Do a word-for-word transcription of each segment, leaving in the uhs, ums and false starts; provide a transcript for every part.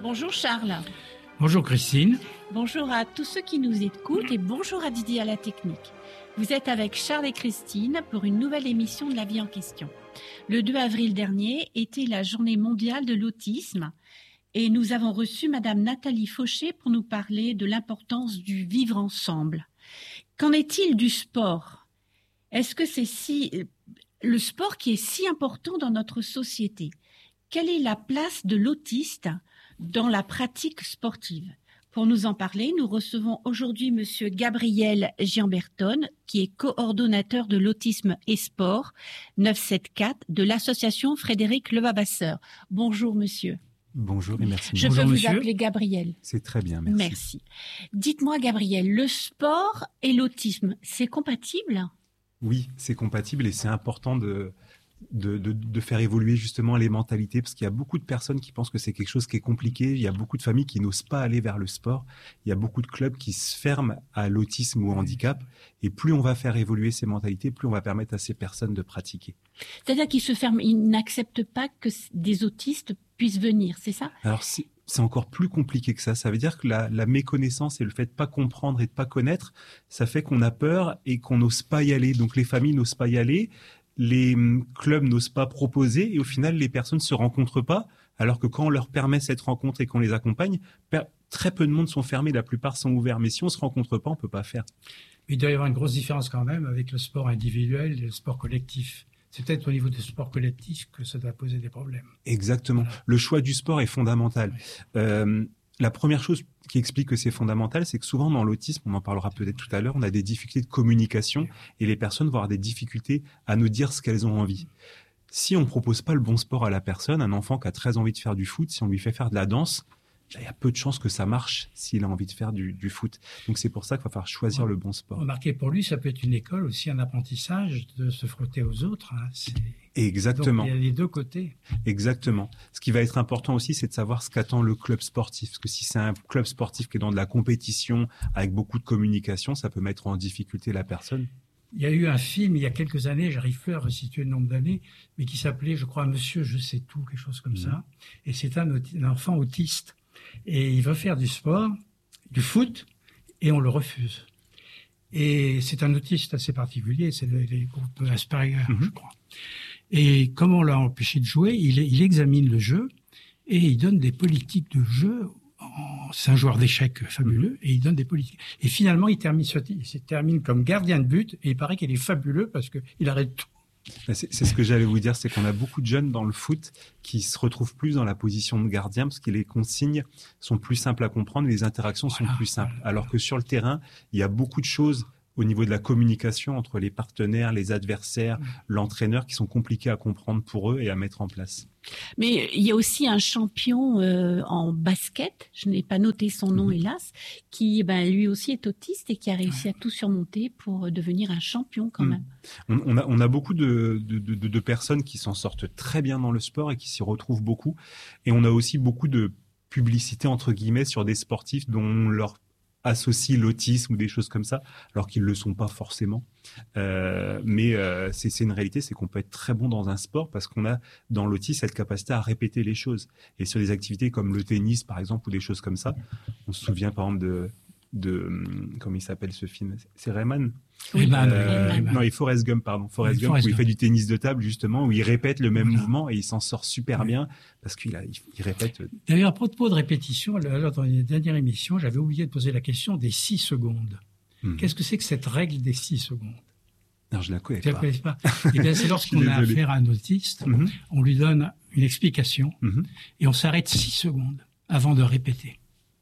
Bonjour Charles. Bonjour Christine. Bonjour à tous ceux qui nous écoutent et bonjour à Didier à la technique. Vous êtes avec Charles et Christine pour une nouvelle émission de La Vie en question. Le deux avril dernier était la journée mondiale de l'autisme et nous avons reçu Madame Nathalie Fauché pour nous parler de l'importance du vivre ensemble. Qu'en est-il du sport ? Est-ce que c'est si le sport qui est si important dans notre société ? Quelle est la place de l'autiste dans la pratique sportive ? Pour nous en parler, nous recevons aujourd'hui Monsieur Gabriel Giamberton, qui est coordonnateur de l'autisme et sport neuf cent soixante-quatorze de l'association Frédéric Levavasseur. Bonjour monsieur. Bonjour et merci. Je Bonjour, peux vous monsieur. appeler Gabriel. C'est très bien, merci. Merci. Dites-moi Gabriel, le sport et l'autisme, c'est compatible ? Oui, c'est compatible et c'est important de... De, de, de faire évoluer justement les mentalités, parce qu'il y a beaucoup de personnes qui pensent que c'est quelque chose qui est compliqué, il y a beaucoup de familles qui n'osent pas aller vers le sport, il y a beaucoup de clubs qui se ferment à l'autisme ou au handicap, et plus on va faire évoluer ces mentalités, plus on va permettre à ces personnes de pratiquer. C'est-à-dire qu'ils se ferment, ils n'acceptent pas que des autistes puissent venir, c'est ça ? Alors c'est, c'est encore plus compliqué que ça, ça veut dire que la, la méconnaissance et le fait de pas comprendre et de pas connaître, ça fait qu'on a peur et qu'on n'ose pas y aller, donc les familles n'osent pas y aller, les clubs n'osent pas proposer et au final, les personnes se rencontrent pas, alors que quand on leur permet cette rencontre et qu'on les accompagne, per- très peu de monde sont fermés, la plupart sont ouverts. Mais si on se rencontre pas, on peut pas faire. Il doit y avoir une grosse différence quand même avec le sport individuel et le sport collectif. C'est peut-être au niveau du sport collectif que ça doit poser des problèmes. Exactement. Voilà. Le choix du sport est fondamental. Oui. Euh, la première chose qui explique que c'est fondamental, c'est que souvent dans l'autisme, on en parlera peut-être tout à l'heure, on a des difficultés de communication et les personnes vont avoir des difficultés à nous dire ce qu'elles ont envie. Si on propose pas le bon sport à la personne, un enfant qui a très envie de faire du foot, si on lui fait faire de la danse, il y a peu de chances que ça marche s'il a envie de faire du, du foot. Donc c'est pour ça qu'il va falloir choisir ouais. le bon sport. Remarquez, pour lui, ça peut être une école aussi, un apprentissage de se frotter aux autres. Hein. C'est... Exactement. Donc, il y a les deux côtés. Exactement. Ce qui va être important aussi, c'est de savoir ce qu'attend le club sportif. Parce que si c'est un club sportif qui est dans de la compétition, avec beaucoup de communication, ça peut mettre en difficulté la personne. Il y a eu un film il y a quelques années, j'arrive plus à resituer le nombre d'années, mais qui s'appelait, je crois, Monsieur Je sais tout, quelque chose comme mmh. ça. Et c'est un, un enfant autiste. Et il veut faire du sport, du foot, et on le refuse. Et c'est un autiste assez particulier, c'est les, les groupes Asperger, mmh. je crois. Et comme on l'a empêché de jouer, il, il examine le jeu et il donne des politiques de jeu. En, c'est un joueur d'échecs fabuleux mmh. et il donne des politiques. Et finalement, il termine, il se termine comme gardien de but et il paraît qu'il est fabuleux parce qu'il arrête tout. C'est, c'est ce que j'allais vous dire, c'est qu'on a beaucoup de jeunes dans le foot qui se retrouvent plus dans la position de gardien parce que les consignes sont plus simples à comprendre, les interactions voilà, sont plus simples. Voilà. Alors que sur le terrain, il y a beaucoup de choses au niveau de la communication entre les partenaires, les adversaires, mmh. l'entraîneur qui sont compliquées à comprendre pour eux et à mettre en place. Mais il y a aussi un champion euh, en basket, je n'ai pas noté son nom mmh. hélas, qui ben, lui aussi est autiste et qui a réussi à tout surmonter pour devenir un champion quand mmh. même. On, on, a, on a beaucoup de, de, de, de personnes qui s'en sortent très bien dans le sport et qui s'y retrouvent beaucoup. Et on a aussi beaucoup de publicité entre guillemets sur des sportifs dont leur associe l'autisme ou des choses comme ça, alors qu'ils le sont pas forcément. Euh, mais euh, c'est, c'est une réalité, c'est qu'on peut être très bon dans un sport parce qu'on a dans l'autisme cette capacité à répéter les choses. Et sur des activités comme le tennis, par exemple, ou des choses comme ça, on se souvient par exemple de, de comment il s'appelle ce film ? C'est Rayman ? Oui, euh, Rayman. Non, et Forrest Gump, pardon. Forrest oui, Gump, Forrest où il Gump. fait du tennis de table, justement, où il répète le même voilà. mouvement et il s'en sort super oui. bien parce qu'il a, il, il répète. D'ailleurs, à propos de répétition, alors, dans les dernières émissions, j'avais oublié de poser la question des six secondes. Mmh. Qu'est-ce que c'est que cette règle des six secondes ? Non, je la connais pas. pas. pas. Eh bien, c'est lorsqu'on a affaire à un autiste, mmh. on lui donne une explication mmh. et on s'arrête six secondes avant de répéter.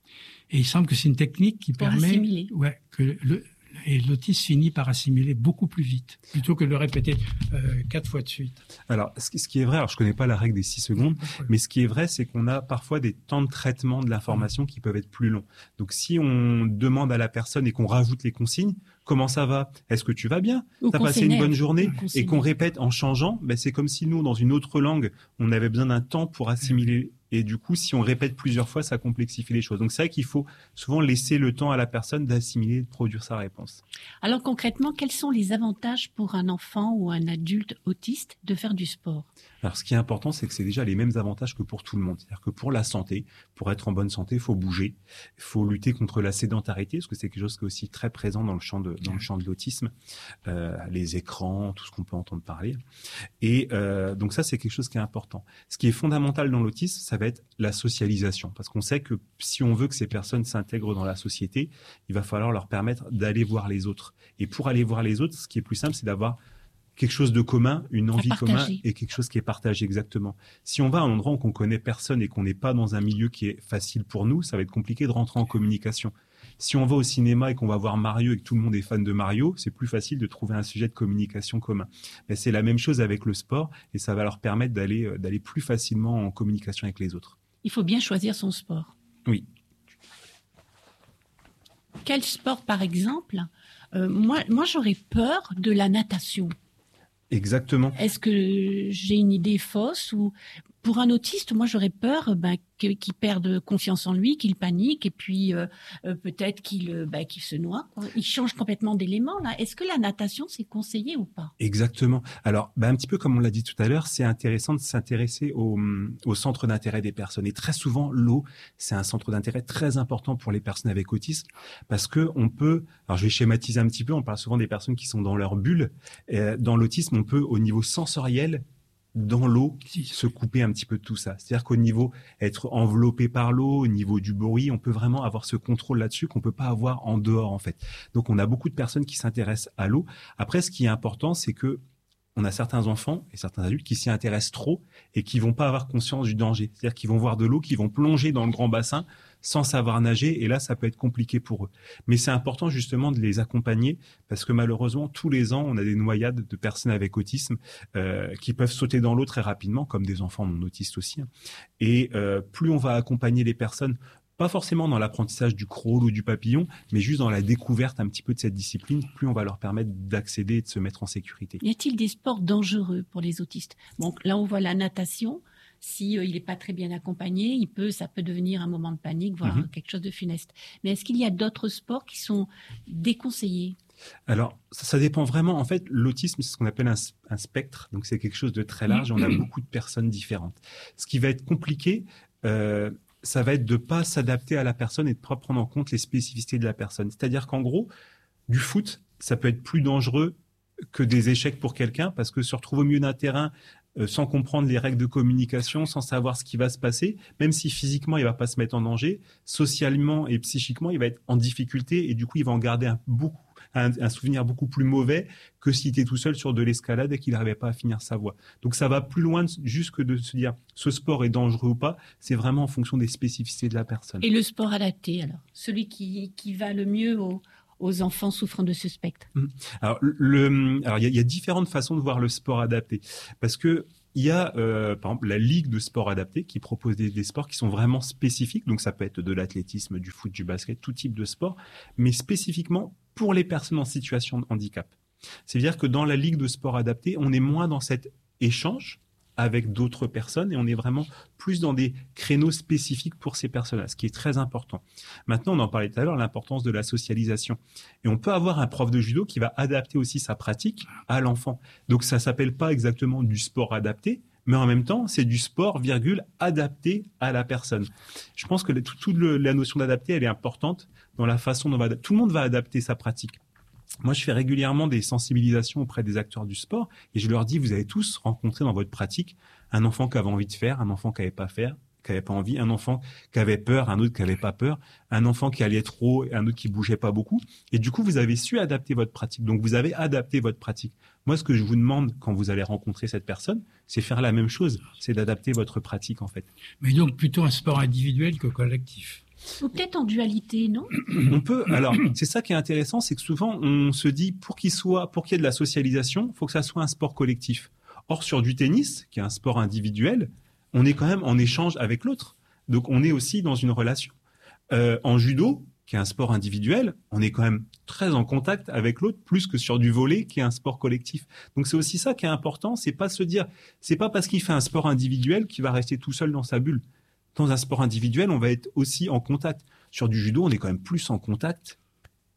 Et il semble que c'est une technique qui pour permet, assimiler. ouais, que le et l'autiste finit par assimiler beaucoup plus vite, plutôt que de le répéter euh, quatre fois de suite. Alors, ce qui est vrai, alors je connais pas la règle des six secondes, mais ce qui est vrai, c'est qu'on a parfois des temps de traitement de l'information qui peuvent être plus longs. Donc, si on demande à la personne et qu'on rajoute les consignes, comment ça va ? Est-ce que tu vas bien ? T'as passé une bonne journée ? Et qu'on répète en changeant, ben c'est comme si nous, dans une autre langue, on avait besoin d'un temps pour assimiler. Et du coup, si on répète plusieurs fois, ça complexifie les choses. Donc, c'est vrai qu'il faut souvent laisser le temps à la personne d'assimiler, de produire sa réponse. Alors, concrètement, quels sont les avantages pour un enfant ou un adulte autiste de faire du sport ? Alors, ce qui est important, c'est que c'est déjà les mêmes avantages que pour tout le monde. C'est-à-dire que pour la santé, pour être en bonne santé, il faut bouger, il faut lutter contre la sédentarité, parce que c'est quelque chose qui est aussi très présent dans le champ de, dans le champ de l'autisme, euh, les écrans, tout ce qu'on peut entendre parler. Et euh, donc ça, c'est quelque chose qui est important. Ce qui est fondamental dans l'autisme, ça va être la socialisation, parce qu'on sait que si on veut que ces personnes s'intègrent dans la société, il va falloir leur permettre d'aller voir les autres. Et pour aller voir les autres, ce qui est plus simple, c'est d'avoir quelque chose de commun, une envie commune et quelque chose qui est partagé exactement. Si on va à un endroit où on connaît personne et qu'on n'est pas dans un milieu qui est facile pour nous, ça va être compliqué de rentrer en communication. Si on va au cinéma et qu'on va voir Mario et que tout le monde est fan de Mario, c'est plus facile de trouver un sujet de communication commun. Mais c'est la même chose avec le sport et ça va leur permettre d'aller, d'aller plus facilement en communication avec les autres. Il faut bien choisir son sport. Oui. Quel sport, par exemple ? euh, Moi, moi, j'aurais peur de la natation. Exactement. Est-ce que j'ai une idée fausse ou pour un autiste, moi j'aurais peur ben, qu'il perde confiance en lui, qu'il panique et puis euh, euh, peut-être qu'il, ben, qu'il se noie, quoi. Il change complètement d'élément là. Est-ce que la natation c'est conseillé ou pas ? Exactement. Alors ben, un petit peu comme on l'a dit tout à l'heure, c'est intéressant de s'intéresser au, au centre d'intérêt des personnes. Et très souvent l'eau, c'est un centre d'intérêt très important pour les personnes avec autisme parce que on peut. Alors je vais schématiser un petit peu. On parle souvent des personnes qui sont dans leur bulle. Euh, dans l'autisme, on peut au niveau sensoriel dans l'eau, se couper un petit peu de tout ça. C'est-à-dire qu'au niveau être enveloppé par l'eau, au niveau du bruit, on peut vraiment avoir ce contrôle là-dessus qu'on peut pas avoir en dehors, en fait. Donc, on a beaucoup de personnes qui s'intéressent à l'eau. Après, ce qui est important, c'est que on a certains enfants et certains adultes qui s'y intéressent trop et qui vont pas avoir conscience du danger. C'est-à-dire qu'ils vont voir de l'eau, qui vont plonger dans le grand bassin sans savoir nager et là, ça peut être compliqué pour eux. Mais c'est important justement de les accompagner parce que malheureusement, tous les ans, on a des noyades de personnes avec autisme euh, qui peuvent sauter dans l'eau très rapidement, comme des enfants non autistes aussi. Et euh, plus on va accompagner les personnes, pas forcément dans l'apprentissage du crawl ou du papillon, mais juste dans la découverte un petit peu de cette discipline, plus on va leur permettre d'accéder et de se mettre en sécurité. Y a-t-il des sports dangereux pour les autistes ? Bon, là, on voit la natation. Si euh, il n'est pas très bien accompagné, il peut, ça peut devenir un moment de panique, voire mm-hmm. quelque chose de funeste. Mais est-ce qu'il y a d'autres sports qui sont déconseillés ? Alors, ça, ça dépend vraiment. En fait, l'autisme, c'est ce qu'on appelle un, un spectre. Donc, c'est quelque chose de très large. On a beaucoup de personnes différentes. Ce qui va être compliqué, euh, ça va être de pas s'adapter à la personne et de pas prendre en compte les spécificités de la personne. C'est-à-dire qu'en gros, du foot, ça peut être plus dangereux que des échecs pour quelqu'un parce que se retrouver au milieu d'un terrain euh, sans comprendre les règles de communication, sans savoir ce qui va se passer, même si physiquement il va pas se mettre en danger, socialement et psychiquement il va être en difficulté et du coup il va en garder un beaucoup un, un souvenir beaucoup plus mauvais que s'il était tout seul sur de l'escalade et qu'il n'arrivait pas à finir sa voie. Donc ça va plus loin de, juste que de se dire ce sport est dangereux ou pas, c'est vraiment en fonction des spécificités de la personne. Et le sport adapté alors, celui qui, qui va le mieux au aux enfants souffrant de ce spectre. Alors, le, alors il y a, il y a différentes façons de voir le sport adapté, parce que il y a, euh, par exemple, la Ligue de sport adapté qui propose des, des sports qui sont vraiment spécifiques. Donc, ça peut être de l'athlétisme, du foot, du basket, tout type de sport, mais spécifiquement pour les personnes en situation de handicap. C'est-à-dire que dans la Ligue de sport adapté, on est moins dans cet échange avec d'autres personnes et on est vraiment plus dans des créneaux spécifiques pour ces personnes-là, ce qui est très important. Maintenant, on en parlait tout à l'heure, l'importance de la socialisation. Et on peut avoir un prof de judo qui va adapter aussi sa pratique à l'enfant. Donc, ça s'appelle pas exactement du sport adapté, mais en même temps, c'est du sport, virgule, adapté à la personne. Je pense que toute tout la notion d'adapter, elle est importante dans la façon dont on va, tout le monde va adapter sa pratique. Moi, je fais régulièrement des sensibilisations auprès des acteurs du sport et je leur dis, vous avez tous rencontré dans votre pratique un enfant qui avait envie de faire, un enfant qui n'avait pas faire, qui n'avait pas envie, un enfant qui avait peur, un autre qui n'avait pas peur, un enfant qui allait trop, un autre qui bougeait pas beaucoup. Et du coup, vous avez su adapter votre pratique. Donc, vous avez adapté votre pratique. Moi, ce que je vous demande quand vous allez rencontrer cette personne, c'est faire la même chose. C'est d'adapter votre pratique, en fait. Mais donc, plutôt un sport individuel que collectif. Ou peut-être en dualité, non ? On peut. Alors, c'est ça qui est intéressant, c'est que souvent, on se dit, pour qu'il soit, pour qu'il y ait de la socialisation, il faut que ça soit un sport collectif. Or, sur du tennis, qui est un sport individuel, on est quand même en échange avec l'autre. Donc, on est aussi dans une relation. Euh, en judo, qui est un sport individuel, on est quand même très en contact avec l'autre, plus que sur du volley, qui est un sport collectif. Donc, c'est aussi ça qui est important, c'est pas se dire, c'est pas parce qu'il fait un sport individuel qu'il va rester tout seul dans sa bulle. Dans un sport individuel, on va être aussi en contact. Sur du judo, on est quand même plus en contact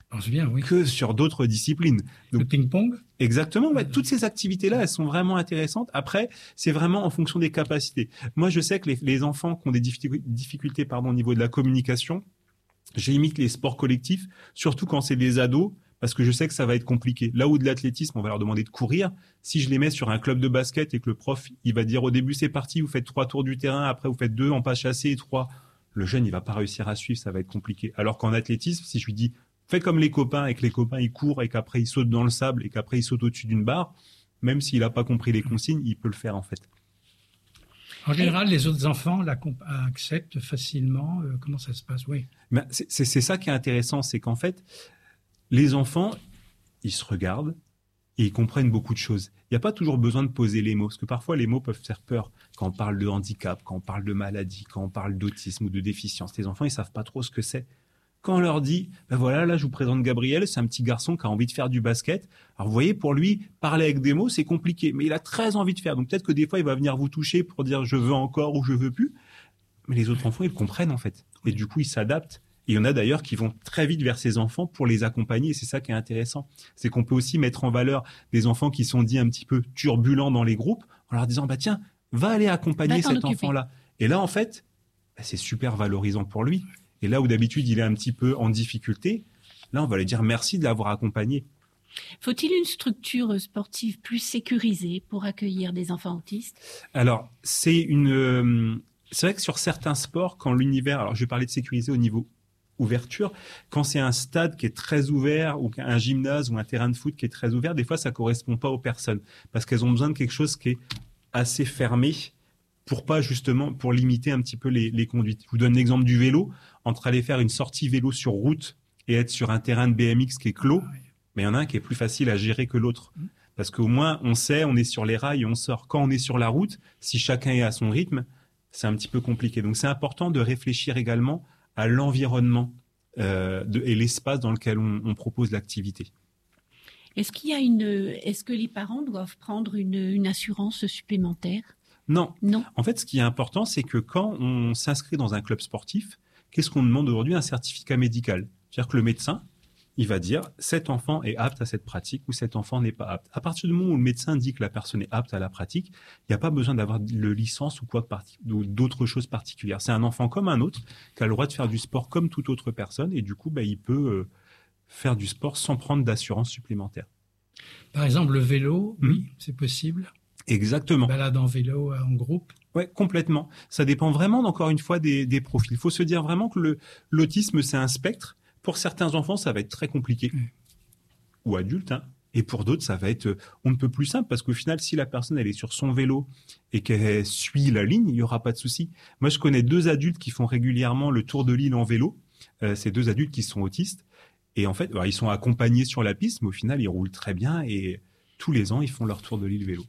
Je pense bien, oui. que sur d'autres disciplines. Donc, le ping-pong. Exactement. Ouais, toutes ces activités-là, elles sont vraiment intéressantes. Après, c'est vraiment en fonction des capacités. Moi, je sais que les, les enfants qui ont des difficultés, pardon, au niveau de la communication, je limite les sports collectifs, surtout quand c'est des ados, parce que je sais que ça va être compliqué. Là où de l'athlétisme, on va leur demander de courir. Si je les mets sur un club de basket et que le prof, il va dire au début, c'est parti, vous faites trois tours du terrain, après vous faites deux en pas chassé et trois, le jeune, il va pas réussir à suivre, ça va être compliqué. Alors qu'en athlétisme, si je lui dis, fais comme les copains et que les copains, ils courent et qu'après ils sautent dans le sable et qu'après ils sautent au-dessus d'une barre, même s'il a pas compris les consignes, il peut le faire en fait. En général, les autres enfants l'acceptent facilement. Euh, comment ça se passe? Oui. Ben, c'est, c'est, c'est ça qui est intéressant, c'est qu'en fait, les enfants, ils se regardent et ils comprennent beaucoup de choses. Il n'y a pas toujours besoin de poser les mots, parce que parfois les mots peuvent faire peur quand on parle de handicap, quand on parle de maladie, quand on parle d'autisme ou de déficience. Les enfants, ils savent pas trop ce que c'est. Quand on leur dit, ben voilà, là, je vous présente Gabriel, c'est un petit garçon qui a envie de faire du basket. Alors, vous voyez, pour lui, parler avec des mots, c'est compliqué, mais il a très envie de faire. Donc, peut-être que des fois, il va venir vous toucher pour dire je veux encore ou je veux plus. Mais les autres enfants, ils comprennent, en fait. Et du coup, ils s'adaptent. Et il y en a d'ailleurs qui vont très vite vers ces enfants pour les accompagner. Et c'est ça qui est intéressant. C'est qu'on peut aussi mettre en valeur des enfants qui sont dits un petit peu turbulents dans les groupes en leur disant, bah, tiens, va aller accompagner cet occuper. enfant-là. Et là, en fait, bah, c'est super valorisant pour lui. Et là où d'habitude il est un petit peu en difficulté, là on va lui dire merci de l'avoir accompagné. Faut-il une structure sportive plus sécurisée pour accueillir des enfants autistes? Alors c'est une, euh, c'est vrai que sur certains sports, quand l'univers, alors je vais parler de sécuriser au niveau ouverture, quand c'est un stade qui est très ouvert ou un gymnase ou un terrain de foot qui est très ouvert, des fois ça correspond pas aux personnes parce qu'elles ont besoin de quelque chose qui est assez fermé. Pour pas justement, pour limiter un petit peu les, les conduites. Je vous donne l'exemple du vélo. Entre aller faire une sortie vélo sur route et être sur un terrain de B M X qui est clos, mais il y en a un qui est plus facile à gérer que l'autre. Parce qu'au moins, on sait, on est sur les rails et on sort. Quand on est sur la route, si chacun est à son rythme, c'est un petit peu compliqué. Donc, c'est important de réfléchir également à l'environnement euh, de, et l'espace dans lequel on, on propose l'activité. Est-ce qu'il y a une, est-ce que les parents doivent prendre une, une assurance supplémentaire? Non. Non. En fait, ce qui est important, c'est que quand on s'inscrit dans un club sportif, qu'est-ce qu'on demande aujourd'hui? Un certificat médical. C'est-à-dire que le médecin, il va dire cet enfant est apte à cette pratique ou cet enfant n'est pas apte. À partir du moment où le médecin dit que la personne est apte à la pratique, il n'y a pas besoin d'avoir de licence ou quoi ou d'autres choses particulières. C'est un enfant comme un autre qui a le droit de faire du sport comme toute autre personne et du coup, bah, il peut euh, faire du sport sans prendre d'assurance supplémentaire. Par exemple, le vélo, mmh. oui, c'est possible. Exactement. Balade en vélo en groupe. Ouais, complètement. Ça dépend vraiment, encore une fois, des, des profils. Il faut se dire vraiment que le, l'autisme, c'est un spectre. Pour certains enfants, ça va être très compliqué. Mmh. Ou adultes, hein. Et pour d'autres, ça va être, on ne peut plus simple parce qu'au final, si la personne, elle est sur son vélo et qu'elle suit la ligne, il n'y aura pas de souci. Moi, je connais deux adultes qui font régulièrement le tour de l'île en vélo. Euh, c'est deux adultes qui sont autistes. Et en fait, alors, ils sont accompagnés sur la piste, mais au final, ils roulent très bien et tous les ans, ils font leur tour de l'île vélo.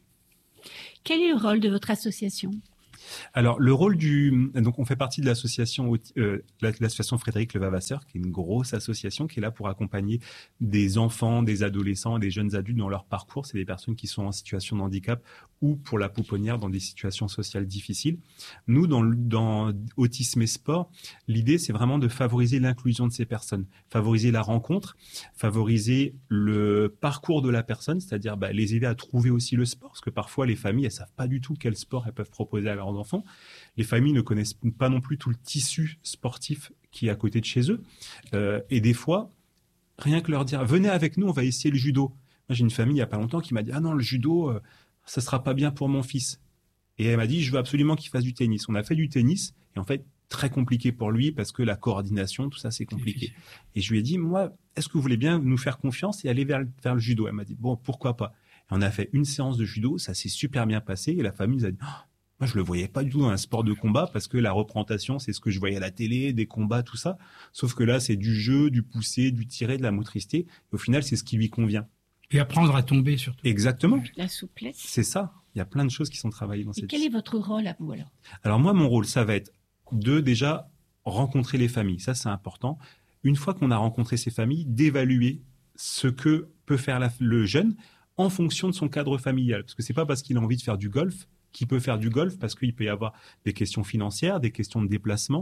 Quel est le rôle de votre association? Alors, le rôle du... Donc, on fait partie de l'association, euh, l'association Frédéric Levavasseur, qui est une grosse association qui est là pour accompagner des enfants, des adolescents, des jeunes adultes dans leur parcours. C'est des personnes qui sont en situation de handicap ou pour la pouponnière dans des situations sociales difficiles. Nous, dans, dans Autisme et Sport, l'idée, c'est vraiment de favoriser l'inclusion de ces personnes, favoriser la rencontre, favoriser le parcours de la personne, c'est-à-dire bah, les aider à trouver aussi le sport, parce que parfois, les familles, elles savent pas du tout quel sport elles peuvent proposer à leurs enfants. Les familles ne connaissent pas non plus tout le tissu sportif qui est à côté de chez eux. Euh, et des fois, rien que leur dire, venez avec nous, on va essayer le judo. Moi, j'ai une famille il n'y a pas longtemps qui m'a dit, ah non, le judo, euh, ça sera pas bien pour mon fils. Et elle m'a dit, je veux absolument qu'il fasse du tennis. On a fait du tennis, et en fait, très compliqué pour lui, parce que la coordination, tout ça, c'est compliqué. Et je lui ai dit, moi, est-ce que vous voulez bien nous faire confiance et aller vers, vers le judo? Elle m'a dit, bon, pourquoi pas? Et on a fait une séance de judo, ça s'est super bien passé, et la famille nous a dit, oh, moi, je le voyais pas du tout dans un sport de combat, parce que la représentation, c'est ce que je voyais à la télé, des combats, tout ça. Sauf que là, c'est du jeu, du pousser, du tirer, de la motricité. Et au final, c'est ce qui lui convient. Et apprendre à tomber, surtout. Exactement. La souplesse. C'est ça. Il y a plein de choses qui sont travaillées dans et cette... Quel est votre rôle à vous, alors? Alors moi, mon rôle, ça va être de déjà rencontrer les familles. Ça, c'est important. Une fois qu'on a rencontré ces familles, d'évaluer ce que peut faire la, le jeune en fonction de son cadre familial. Parce que c'est pas parce qu'il a envie de faire du golf qu'il peut faire du golf, parce qu'il peut y avoir des questions financières, des questions de déplacement.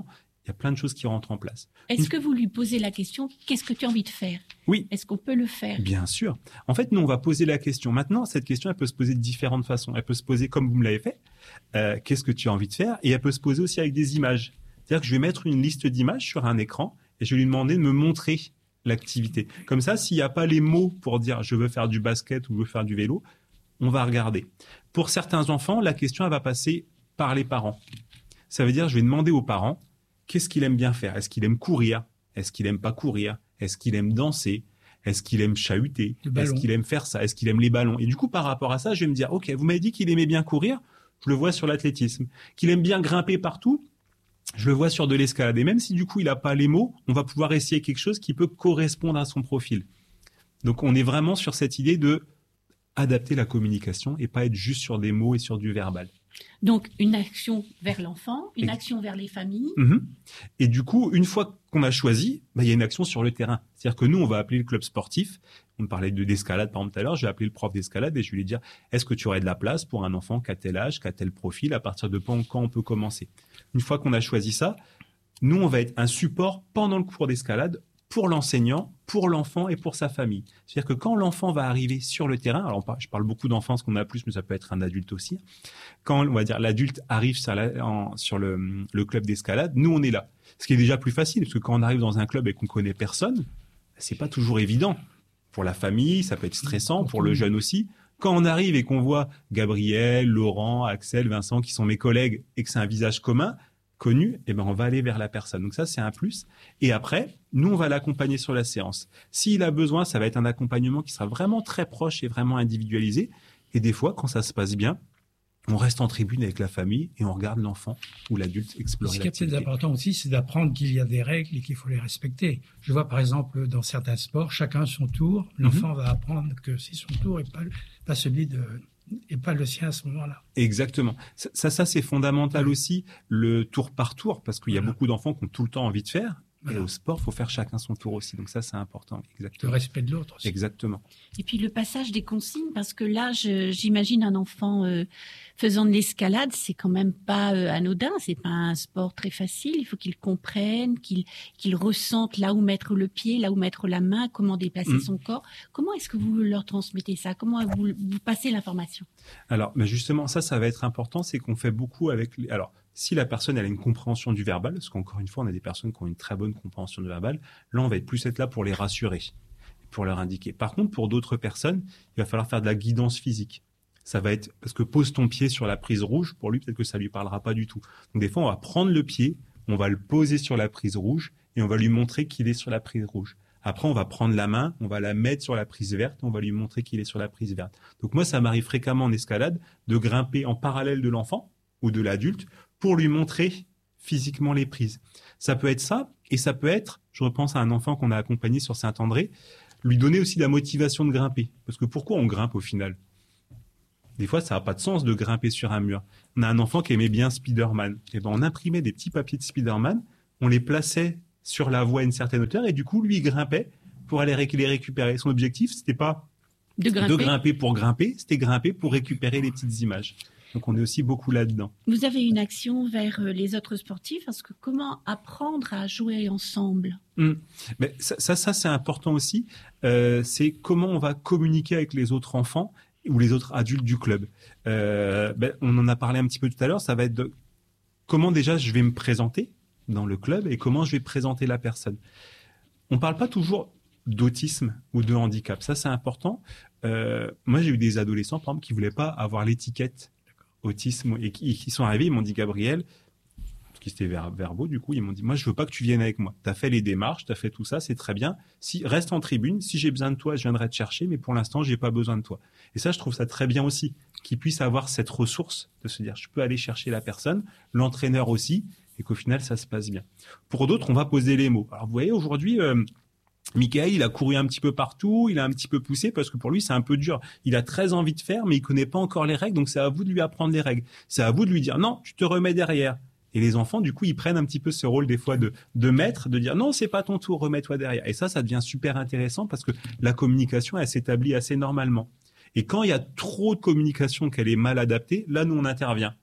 Il y a plein de choses qui rentrent en place. Est-ce Une... que vous lui posez la question, qu'est-ce que tu as envie de faire? Oui. Est-ce qu'on peut le faire? Bien sûr. En fait, nous, on va poser la question. Maintenant, cette question, elle peut se poser de différentes façons. Elle peut se poser comme vous me l'avez fait. Euh, qu'est-ce que tu as envie de faire? Et elle peut se poser aussi avec des images. C'est-à-dire que je vais mettre une liste d'images sur un écran et je vais lui demander de me montrer l'activité. Comme ça, s'il n'y a pas les mots pour dire je veux faire du basket ou je veux faire du vélo, on va regarder. Pour certains enfants, la question, elle va passer par les parents. Ça veut dire, je vais demander aux parents qu'est-ce qu'il aime bien faire. Est-ce qu'il aime courir? Est-ce qu'il aime pas courir? Est-ce qu'il aime danser? Est-ce qu'il aime chahuter? Est-ce qu'il aime faire ça? Est-ce qu'il aime les ballons? Et du coup, par rapport à ça, je vais me dire, OK, vous m'avez dit qu'il aimait bien courir, je le vois sur l'athlétisme. Qu'il aime bien grimper partout, je le vois sur de l'escalade. Et même si du coup, il n'a pas les mots, on va pouvoir essayer quelque chose qui peut correspondre à son profil. Donc, on est vraiment sur cette idée de adapter la communication et pas être juste sur des mots et sur du verbal. Donc, une action vers l'enfant, une et... action vers les familles. Mmh. Et du coup, une fois qu'on a choisi, bah, il y a une action sur le terrain. C'est-à-dire que nous, on va appeler le club sportif. On me parlait de d'escalade, par exemple, tout à l'heure. Je vais appeler le prof d'escalade et je vais lui dire, est-ce que tu aurais de la place pour un enfant qui a tel âge, qui a tel profil, à partir de quand on peut commencer? Une fois qu'on a choisi ça, nous, on va être un support pendant le cours d'escalade pour l'enseignant, pour l'enfant et pour sa famille. C'est-à-dire que quand l'enfant va arriver sur le terrain, alors je parle beaucoup d'enfants, parce qu'on a plus, mais ça peut être un adulte aussi. Quand, on va dire, l'adulte arrive sur, la, en, sur le, le club d'escalade, nous, on est là. Ce qui est déjà plus facile, parce que quand on arrive dans un club et qu'on connaît personne, c'est pas toujours évident. Pour la famille, ça peut être stressant, pour le jeune aussi. Quand on arrive et qu'on voit Gabriel, Laurent, Axel, Vincent, qui sont mes collègues, et que c'est un visage commun, connu, eh ben on va aller vers la personne. Donc ça, c'est un plus. Et après, nous, on va l'accompagner sur la séance. S'il a besoin, ça va être un accompagnement qui sera vraiment très proche et vraiment individualisé. Et des fois, quand ça se passe bien, on reste en tribune avec la famille et on regarde l'enfant ou l'adulte explorer l'activité. Ce qui est peut-être important aussi, c'est d'apprendre qu'il y a des règles et qu'il faut les respecter. Je vois par exemple dans certains sports, chacun son tour. L'enfant mm-hmm. va apprendre que c'est son tour et pas, pas celui de... et pas le sien à ce moment-là. Exactement. Ça, ça, ça c'est fondamental aussi, le tour par tour, parce qu'il y a voilà. beaucoup d'enfants qui ont tout le temps envie de faire. Voilà. Et au sport, il faut faire chacun son tour aussi. Donc ça, c'est important. Exactement. Le respect de l'autre aussi. Exactement. Et puis le passage des consignes, parce que là, je, j'imagine un enfant euh, faisant de l'escalade, c'est quand même pas euh, anodin, c'est pas un sport très facile. Il faut qu'il comprenne, qu'il, qu'il ressente là où mettre le pied, là où mettre la main, comment déplacer mmh. son corps. Comment est-ce que vous leur transmettez ça? Comment vous, vous passez l'information? Alors, mais justement, ça, ça va être important, c'est qu'on fait beaucoup avec... Les... Alors, si la personne elle a une compréhension du verbal, parce qu'encore une fois, on a des personnes qui ont une très bonne compréhension du verbal, là, on va être plus être là pour les rassurer, pour leur indiquer. Par contre, pour d'autres personnes, il va falloir faire de la guidance physique. Ça va être, parce que pose ton pied sur la prise rouge, pour lui, peut-être que ça lui parlera pas du tout. Donc, des fois, on va prendre le pied, on va le poser sur la prise rouge et on va lui montrer qu'il est sur la prise rouge. Après, on va prendre la main, on va la mettre sur la prise verte, on va lui montrer qu'il est sur la prise verte. Donc, moi, ça m'arrive fréquemment en escalade de grimper en parallèle de l'enfant ou de l'adulte pour lui montrer physiquement les prises. Ça peut être ça, et ça peut être, je repense à un enfant qu'on a accompagné sur Saint-André, lui donner aussi la motivation de grimper. Parce que pourquoi on grimpe au final? Des fois, ça n'a pas de sens de grimper sur un mur. On a un enfant qui aimait bien Spider-Man. Et ben, on imprimait des petits papiers de Spider-Man, on les plaçait sur la voie à une certaine hauteur, et du coup, lui, il grimpait pour aller ré- les récupérer. Son objectif, c'était pas de grimper. de grimper pour grimper, c'était grimper pour récupérer les petites images. Donc, on est aussi beaucoup là-dedans. Vous avez une action vers les autres sportifs, parce que comment apprendre à jouer ensemble? Mmh. Mais ça, ça, ça, c'est important aussi. Euh, c'est comment on va communiquer avec les autres enfants ou les autres adultes du club. Euh, ben, on en a parlé un petit peu tout à l'heure. Ça va être de comment déjà je vais me présenter dans le club et comment je vais présenter la personne. On ne parle pas toujours d'autisme ou de handicap. Ça, c'est important. Euh, moi, j'ai eu des adolescents, par exemple, qui ne voulaient pas avoir l'étiquette autisme et qui, qui sont arrivés, ils m'ont dit, Gabriel, parce qu'ils étaient ver, verbaux du coup, ils m'ont dit, moi je veux pas que tu viennes avec moi, tu as fait les démarches, tu as fait tout ça, c'est très bien, si, reste en tribune, si j'ai besoin de toi je viendrai te chercher, mais pour l'instant j'ai pas besoin de toi. Et ça je trouve ça très bien aussi, qu'ils puissent avoir cette ressource de se dire je peux aller chercher la personne, l'entraîneur aussi, et qu'au final ça se passe bien. Pour d'autres on va poser les mots. Alors vous voyez aujourd'hui euh, Michael, il a couru un petit peu partout, il a un petit peu poussé parce que pour lui, c'est un peu dur. Il a très envie de faire, mais il connaît pas encore les règles, donc c'est à vous de lui apprendre les règles. C'est à vous de lui dire, non, tu te remets derrière. Et les enfants, du coup, ils prennent un petit peu ce rôle des fois de, de maître, de dire, non, c'est pas ton tour, remets-toi derrière. Et ça, ça devient super intéressant parce que la communication, elle s'établit assez normalement. Et quand il y a trop de communication, qu'elle est mal adaptée, là, nous, on intervient.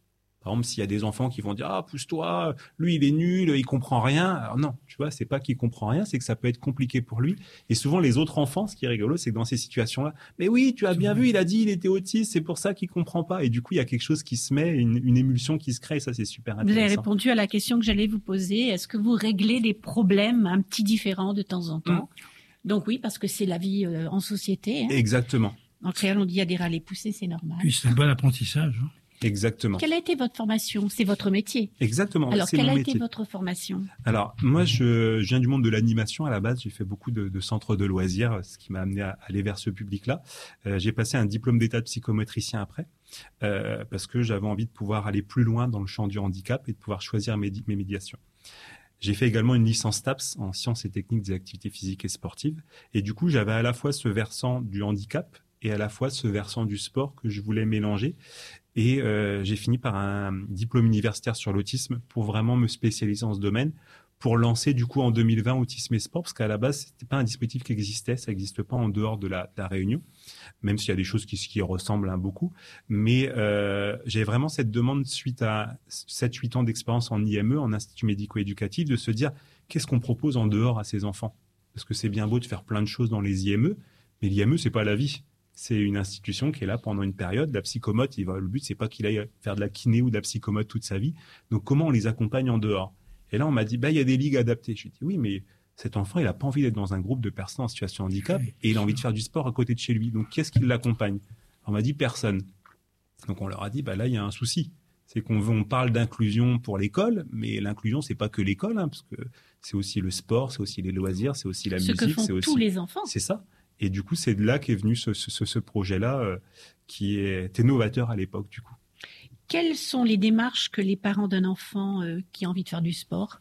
Par exemple, s'il y a des enfants qui vont dire « Ah, pousse-toi, lui, il est nul, il comprend rien. » Alors non, tu vois, c'est pas qu'il comprend rien, c'est que ça peut être compliqué pour lui. Et souvent, les autres enfants, ce qui est rigolo, c'est que dans ces situations-là, « Mais oui, tu as bien vu, il a dit il était autiste, c'est pour ça qu'il comprend pas. » Et du coup, il y a quelque chose qui se met, une, une émulsion qui se crée, et ça, c'est super intéressant. Vous avez répondu à la question que j'allais vous poser. Est-ce que vous réglez des problèmes un petit différents de temps en temps? mmh. Donc oui, parce que c'est la vie euh, en société. Hein. Exactement. En créole, on dit il y a des râles et poussés, c'est normal. Puis c'est un bon apprentissage. Hein. Exactement. Quelle a été votre formation? C'est votre métier. Exactement. Alors, c'est quelle mon a métier. été votre formation? Alors, moi, je, je viens du monde de l'animation à la base. J'ai fait beaucoup de, de centres de loisirs, ce qui m'a amené à aller vers ce public-là. Euh, j'ai passé un diplôme d'état de psychomotricien après, euh, parce que j'avais envie de pouvoir aller plus loin dans le champ du handicap et de pouvoir choisir mes, mes médiations. J'ai fait également une licence TAPS en sciences et techniques des activités physiques et sportives. Et du coup, j'avais à la fois ce versant du handicap et à la fois ce versant du sport que je voulais mélanger. Et euh, j'ai fini par un diplôme universitaire sur l'autisme pour vraiment me spécialiser en ce domaine, pour lancer du coup en deux mille vingt Autisme et Sport, parce qu'à la base, c'était pas un dispositif qui existait, ça n'existe pas en dehors de la, de la Réunion, même s'il y a des choses qui, qui ressemblent hein, beaucoup. Mais euh, j'ai vraiment cette demande, suite à sept huit ans d'expérience en I M E, en Institut médico-éducatif, de se dire qu'est-ce qu'on propose en dehors à ces enfants? Parce que c'est bien beau de faire plein de choses dans les I M E, mais l'I M E, c'est pas la vie. C'est une institution qui est là pendant une période. La psychomote, il va, le but, c'est pas qu'il aille faire de la kiné ou de la psychomote toute sa vie. Donc, comment on les accompagne en dehors? Et là, on m'a dit, bah, il y a des ligues adaptées. Je lui ai dit, oui, mais cet enfant, il a pas envie d'être dans un groupe de personnes en situation de handicap et il a envie de faire du sport à côté de chez lui. Donc, qui est-ce qui l'accompagne? On m'a dit, personne. Donc, on leur a dit, bah, là, il y a un souci. C'est qu'on veut, on parle d'inclusion pour l'école, mais l'inclusion, c'est pas que l'école, hein, parce que c'est aussi le sport, c'est aussi les loisirs, c'est aussi la Ce musique. que font c'est aussi tous les enfants. C'est ça. Et du coup, c'est de là qu'est venu ce, ce, ce projet-là euh, qui était novateur à l'époque, du coup. Quelles sont les démarches que les parents d'un enfant euh, qui a envie de faire du sport,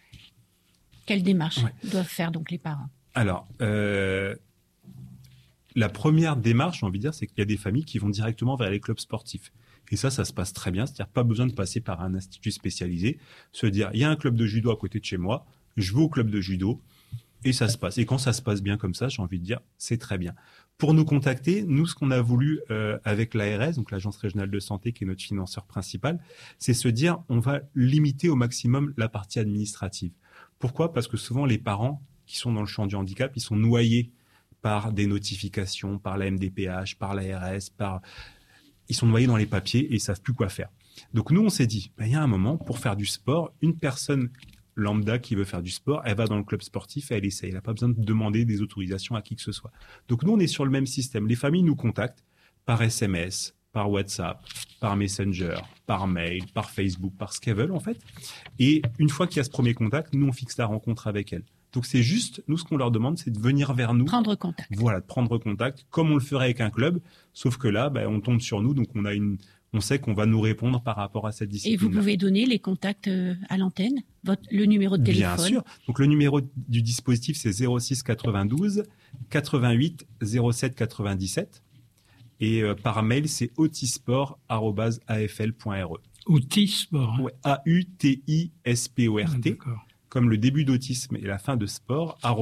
quelles démarches ouais. doivent faire donc les parents? Alors, euh, la première démarche, j'ai envie de dire, c'est qu'il y a des familles qui vont directement vers les clubs sportifs. Et ça, ça se passe très bien. C'est-à-dire pas besoin de passer par un institut spécialisé. Se dire, il y a un club de judo à côté de chez moi, je vais au club de judo. Et ça se passe. Et quand ça se passe bien comme ça, j'ai envie de dire, c'est très bien. Pour nous contacter, nous, ce qu'on a voulu euh, avec l'A R S, donc l'Agence régionale de santé, qui est notre financeur principal, c'est se dire, on va limiter au maximum la partie administrative. Pourquoi? Parce que souvent, les parents qui sont dans le champ du handicap, ils sont noyés par des notifications, par la M D P H, par l'A R S, par... ils sont noyés dans les papiers et ils savent plus quoi faire. Donc nous, on s'est dit, ben, il y a un moment, pour faire du sport, une personne lambda qui veut faire du sport, elle va dans le club sportif et elle essaye. Elle n'a pas besoin de demander des autorisations à qui que ce soit. Donc nous, on est sur le même système. Les familles nous contactent par S M S, par WhatsApp, par Messenger, par mail, par Facebook, par ce qu'elles veulent en fait. Et une fois qu'il y a ce premier contact, nous, on fixe la rencontre avec elles. Donc c'est juste, nous, ce qu'on leur demande, c'est de venir vers nous. Prendre contact. Voilà, de prendre contact, comme on le ferait avec un club, sauf que là, ben, on tombe sur nous, donc on a une... on sait qu'on va nous répondre par rapport à cette discipline. Et vous pouvez donner les contacts à l'antenne, votre, le numéro de téléphone? Bien sûr. Donc, le numéro du dispositif, c'est zéro six quatre-vingt-douze quatre-vingt-huit zéro sept quatre-vingt-dix-sept. Et euh, par mail, c'est autisport arobase a f l point r e. Autisport. Hein. Ouais, A U T I S P O R T. Ah, d'accord. Comme le début d'autisme et la fin de sport,